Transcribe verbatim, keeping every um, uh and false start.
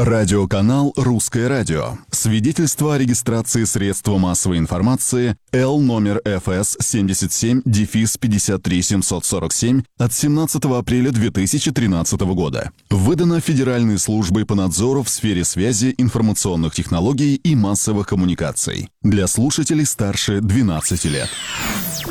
Радиоканал «Русское радио». Свидетельство о регистрации средства массовой информации Л номер Ф С семьдесят семь пятьдесят три семьсот сорок семь от семнадцатого апреля две тысячи тринадцатого года. Выдано Федеральной службой по надзору в сфере связи, информационных технологий и массовых коммуникаций. Для слушателей старше двенадцати лет.